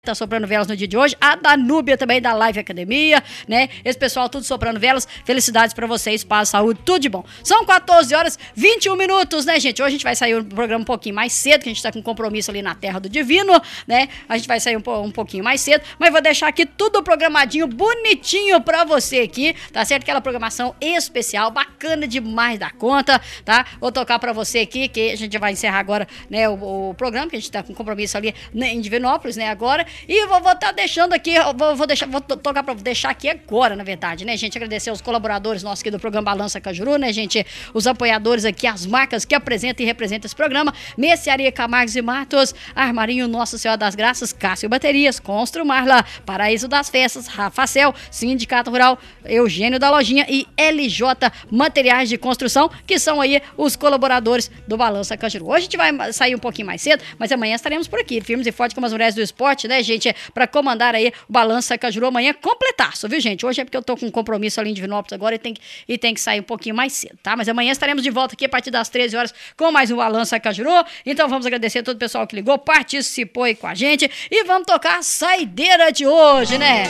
Tá soprando velas no dia de hoje, a Danúbia também da Live Academia, né? Esse pessoal tudo soprando velas, felicidades pra vocês, paz, saúde, tudo de bom. São 14 horas 21 minutos, né, gente? Hoje a gente vai sair o programa um pouquinho mais cedo, que a gente tá com compromisso ali na Terra do Divino, né? A gente vai sair um pouquinho mais cedo, mas vou deixar aqui tudo programadinho, bonitinho pra você aqui, tá certo? Aquela programação especial, bacana demais da conta, tá? Vou tocar pra você aqui, que a gente vai encerrar agora, né, o programa, que a gente tá com compromisso ali em Divinópolis, né, agora. E vou estar deixando aqui, vou tocar pra deixar aqui agora, na verdade, né, gente? Agradecer aos colaboradores nossos aqui do programa Balança Cajuru, né, gente? Os apoiadores aqui, as marcas que apresentam e representam esse programa: Mercearia Camargos e Matos, Armarinho Nossa Senhora das Graças, Cássio Baterias, Constru Marla, Paraíso das Festas, Rafacel, Sindicato Rural, Eugênio da Lojinha e LJ Materiais de Construção, que são aí os colaboradores do Balança Cajuru. Hoje a gente vai sair um pouquinho mais cedo, mas amanhã estaremos por aqui, firmes e fortes como as mulheres do esporte, né, gente? Para comandar aí o Balança Cajuru amanhã completaço, viu, gente? Hoje é porque eu tô com um compromisso ali em Divinópolis agora e tem que sair um pouquinho mais cedo, tá? Mas amanhã estaremos de volta aqui a partir das 13 horas com mais um Balança Cajuru. Então vamos agradecer a todo o pessoal que ligou, participou aí com a gente e vamos tocar a saideira de hoje, né?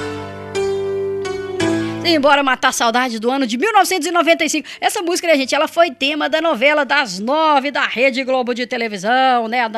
Embora matar a saudade do ano de 1995. Essa música, né, gente, ela foi tema da novela das 9 da Rede Globo de televisão, né,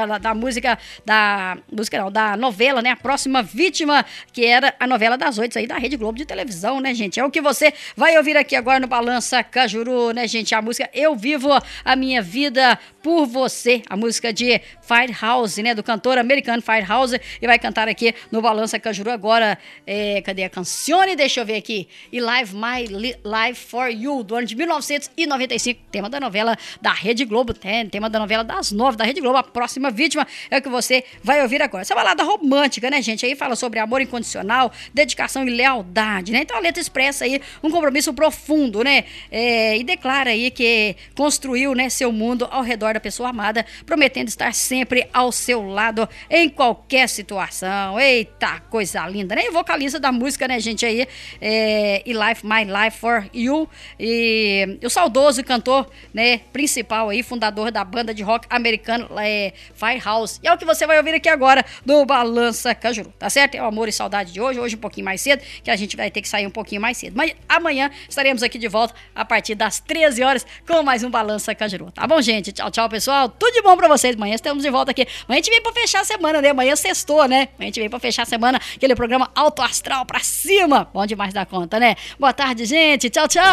da novela, né, A Próxima Vítima, que era a novela das 8 aí da Rede Globo de televisão, né, gente? É o que você vai ouvir aqui agora no Balança Cajuru, né, gente? A música Eu Vivo a Minha Vida por Você, a música de Firehouse, né, do cantor americano Firehouse, e vai cantar aqui no Balança Cajuru agora, cadê a canção? Deixa eu ver aqui. E Live My Life for You, do ano de 1995, tema da novela da Rede Globo, tema da novela das 9 da Rede Globo, A Próxima Vítima, é o que você vai ouvir agora. Essa balada romântica, né, gente? Aí fala sobre amor incondicional, dedicação e lealdade, né? Então a letra expressa aí um compromisso profundo, né? E declara aí que construiu, né, seu mundo ao redor da pessoa amada, prometendo estar sempre ao seu lado em qualquer situação. Eita, coisa linda, né? E vocalista da música, né, gente, aí, e Life My Life for You, e o saudoso cantor, né, principal aí, fundador da banda de rock americano Firehouse. E é o que você vai ouvir aqui agora do Balança Cajuru, tá certo? É o amor e saudade de hoje um pouquinho mais cedo, que a gente vai ter que sair um pouquinho mais cedo. Mas amanhã estaremos aqui de volta a partir das 13 horas com mais um Balança Cajuru. Tá bom, gente? Tchau, tchau, pessoal. Tudo de bom pra vocês. Amanhã estamos de volta aqui. Amanhã a gente vem pra fechar a semana, né? Amanhã sextou, né? Amanhã a gente vem pra fechar a semana, aquele programa alto astral pra cima. Bom demais da conta, né? Boa tarde, gente. Tchau, tchau.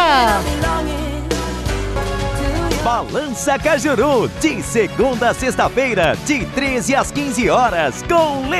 Balança Cajuru, de segunda a sexta-feira, de 13 às 15 horas, com